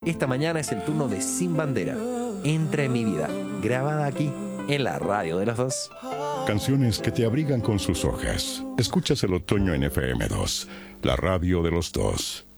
Esta mañana es el turno de Sin Bandera, Entra en mi vida, grabada aquí en la radio de los dos. Canciones que te abrigan con sus hojas. Escuchas el otoño en FM2, la radio de los dos.